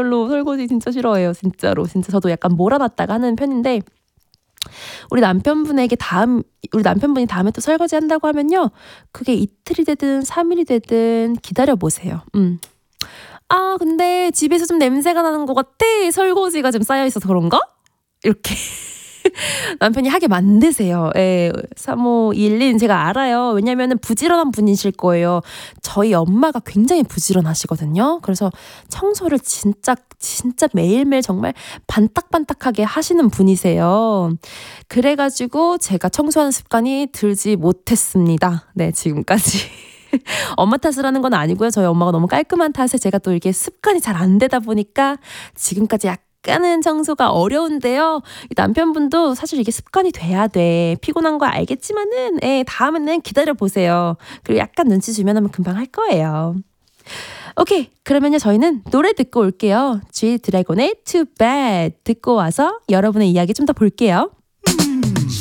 별로 설거지 진짜 싫어해요. 진짜로. 진짜 저도 약간 몰아놨다가 하는 편인데 우리 남편분이 다음에 또 설거지 한다고 하면요. 그게 이틀이 되든 3일이 되든 기다려보세요. 아, 근데 집에서 좀 냄새가 나는 것 같아. 설거지가 좀 쌓여있어서 그런가? 이렇게 남편이 하게 만드세요. 예, 3521님 제가 알아요. 왜냐면은 부지런한 분이실 거예요. 저희 엄마가 굉장히 부지런하시거든요. 그래서 청소를 진짜 매일매일 정말 반딱반딱하게 하시는 분이세요. 그래가지고 제가 청소하는 습관이 들지 못했습니다. 네, 지금까지. 엄마 탓을 하는 건 아니고요. 저희 엄마가 너무 깔끔한 탓에 제가 또 이게 습관이 잘 안 되다 보니까 지금까지 약간은 청소가 어려운데요. 남편분도 사실 이게 습관이 돼야 돼. 피곤한 거 알겠지만은 다음에는 기다려보세요. 그리고 약간 눈치 주면 하면 금방 할 거예요. 오케이, 그러면요 저희는 노래 듣고 올게요. G 드래곤의 Too Bad 듣고 와서 여러분의 이야기 좀 더 볼게요.